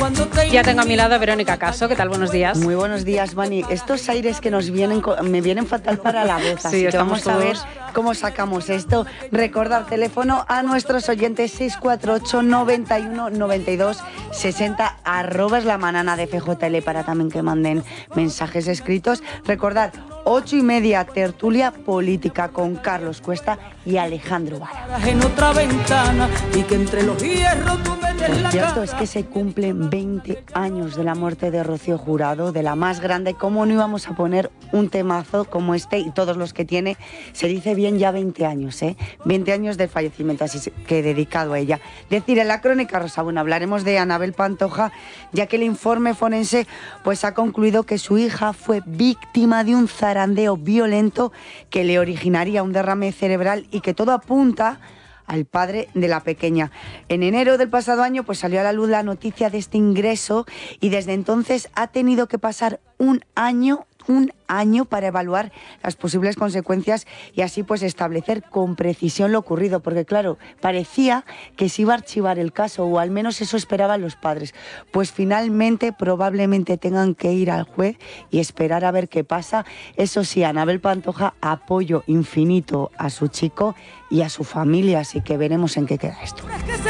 Ya tengo a mi lado a Verónica Caso. ¿Qué tal? Buenos días. Muy buenos días, Vani. Estos aires que nos vienen, me vienen fatal para la voz, así que vamos a ver cómo sacamos esto. Recordad, teléfono a nuestros oyentes 648 91 92 60 @ es la manana de FJL para también que manden mensajes escritos. Recordad, 8:30, tertulia política con Carlos Cuesta y Alejandro Vara. En otra ventana y que entre los hierros tú me des la Cierto es que se cumplen 20 años de la muerte de Rocío Jurado, de la más grande. ¿Cómo no íbamos a poner un temazo como este y todos los que tiene? Se dice bien ya 20 años, 20 años del fallecimiento, así que dedicado a ella. Decir en la crónica rosa, bueno, hablaremos de Anabel Pantoja, ya que el informe forense pues ha concluido que su hija fue víctima de un zarandeo violento que le originaría un derrame cerebral y que todo apunta al padre de la pequeña. En enero del pasado año pues salió a la luz la noticia de este ingreso y desde entonces ha tenido que pasar un año para evaluar las posibles consecuencias y así pues establecer con precisión lo ocurrido, porque claro, parecía que se iba a archivar el caso, o al menos eso esperaban los padres. Pues finalmente probablemente tengan que ir al juez y esperar a ver qué pasa. Eso sí, Anabel Pantoja, apoyo infinito a su chico y a su familia, así que veremos en qué queda esto.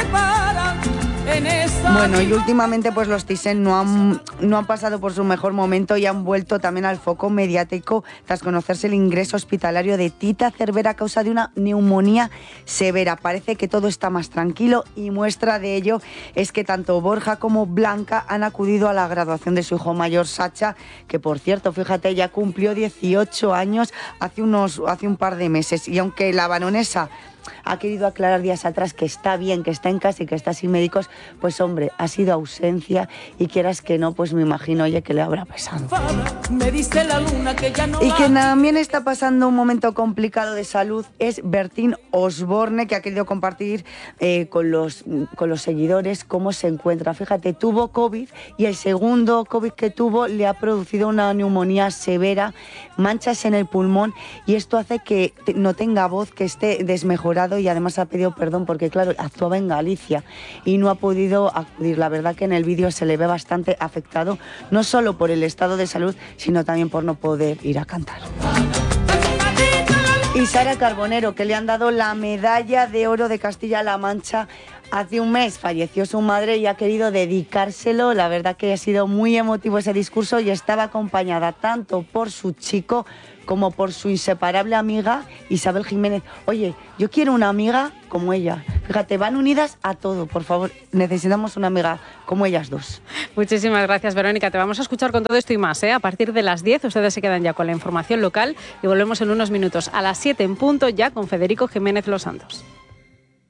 Bueno, y últimamente pues los Thyssen no han pasado por su mejor momento y han vuelto también al foco mediático tras conocerse el ingreso hospitalario de Tita Cervera a causa de una neumonía severa. Parece que todo está más tranquilo y muestra de ello es que tanto Borja como Blanca han acudido a la graduación de su hijo mayor, Sacha, que por cierto, fíjate, ya cumplió 18 años hace un par de meses, y aunque la baronesa ha querido aclarar días atrás que está bien, que está en casa y que está sin médicos, pues hombre, ha sido ausencia y quieras que no, pues me imagino, oye, que le habrá pesado. Y quien también está pasando un momento complicado de salud es Bertín Osborne, que ha querido compartir con los seguidores cómo se encuentra. Fíjate, tuvo COVID y el segundo COVID que tuvo le ha producido una neumonía severa, manchas en el pulmón, y esto hace que no tenga voz, que esté desmejorado, y además ha pedido perdón porque, claro, actuaba en Galicia y no ha podido acudir. La verdad que en el vídeo se le ve bastante afectado, no solo por el estado de salud, sino también por no poder ir a cantar. Y Sara Carbonero, que le han dado la medalla de oro de Castilla-La Mancha. Hace un mes falleció su madre y ha querido dedicárselo. La verdad que ha sido muy emotivo ese discurso y estaba acompañada tanto por su chico como por su inseparable amiga Isabel Jiménez. Oye, yo quiero una amiga como ella. Fíjate, van unidas a todo, por favor. Necesitamos una amiga como ellas dos. Muchísimas gracias, Verónica. Te vamos a escuchar con todo esto y más, A partir de las 10 ustedes se quedan ya con la información local y volvemos en unos minutos a las 7 en punto ya con Federico Jiménez Los Santos.